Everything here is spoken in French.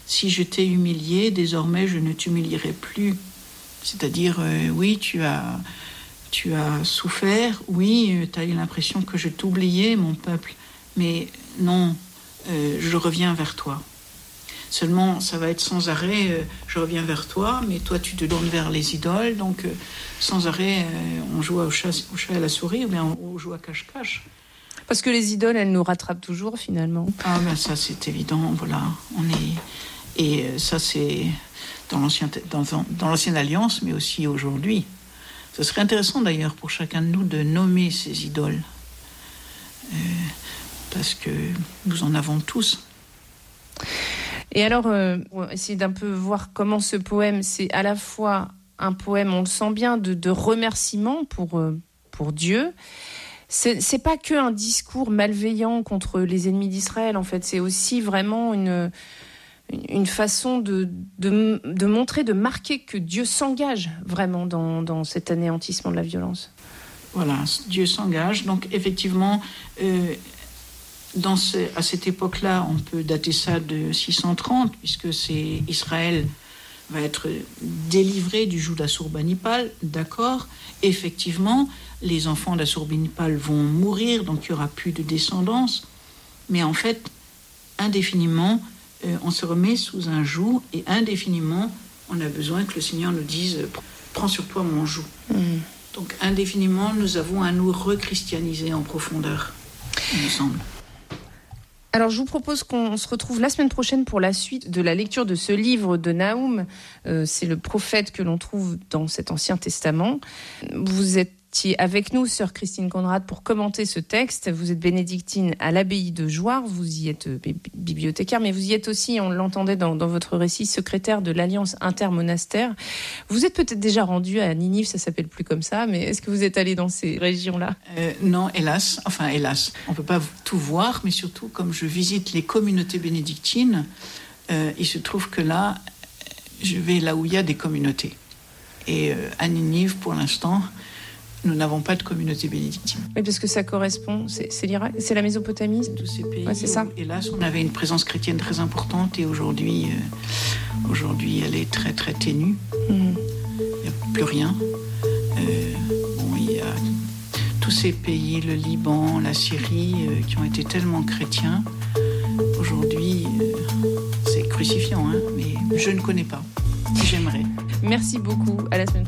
si je t'ai humilié, désormais je ne t'humilierai plus. C'est-à-dire, oui, tu as souffert, oui, tu as eu l'impression que je t'oubliais, mon peuple, mais non, je reviens vers toi. Seulement, ça va être sans arrêt, je reviens vers toi, mais toi, tu te tournes vers les idoles, donc sans arrêt, on joue au chat et à la souris, ou bien on joue à cache-cache. Parce que les idoles, elles nous rattrapent toujours, finalement. Ah ben ça, c'est évident, voilà. Et ça, c'est dans l'ancienne alliance, mais aussi aujourd'hui. Ce serait intéressant, d'ailleurs, pour chacun de nous de nommer ces idoles. Parce que nous en avons tous. Et alors, on va essayer d'un peu voir comment ce poème, c'est à la fois un poème, on le sent bien, de remerciement pour Dieu. C'est pas que un discours malveillant contre les ennemis d'Israël, en fait. C'est aussi vraiment une façon de montrer, de marquer que Dieu s'engage vraiment dans cet anéantissement de la violence. Voilà, Dieu s'engage. Donc, effectivement... à cette époque-là, on peut dater ça de 630, puisque c'est Israël va être délivré du joug d'Assurbanipal, d'accord. Effectivement, les enfants d'Assurbanipal vont mourir, donc il n'y aura plus de descendance. Mais en fait, indéfiniment, on se remet sous un joug, et indéfiniment, on a besoin que le Seigneur nous dise « Prends sur toi mon joug ». Donc indéfiniment, nous avons à nous rechristianiser en profondeur, il me semble. Alors, je vous propose qu'on se retrouve la semaine prochaine pour la suite de la lecture de ce livre de Nahum. C'est le prophète que l'on trouve dans cet Ancien Testament. Vous étiez avec nous, sœur Christine Conrad, pour commenter ce texte. Vous êtes bénédictine à l'abbaye de Jouarre. Vous y êtes bibliothécaire, mais vous y êtes aussi, on l'entendait dans votre récit, secrétaire de l'Alliance intermonastère. Vous êtes peut-être déjà rendue à Ninive, ça s'appelle plus comme ça, mais est-ce que vous êtes allée dans ces régions-là ? Non, hélas. Enfin, hélas. On ne peut pas tout voir, mais surtout, comme je visite les communautés bénédictines, il se trouve que là, je vais là où il y a des communautés. Et à Ninive, pour l'instant, nous n'avons pas de communauté bénédictine. Oui, parce que ça correspond, c'est l'Irak, c'est la Mésopotamie. Tous ces pays, ouais, c'est ça. Hélas, on avait une présence chrétienne très importante et aujourd'hui, elle est très très ténue. Il n'y a plus rien. Il y a tous ces pays, le Liban, la Syrie, qui ont été tellement chrétiens. Aujourd'hui, c'est crucifiant, mais je ne connais pas. J'aimerais. Merci beaucoup. À la semaine prochaine.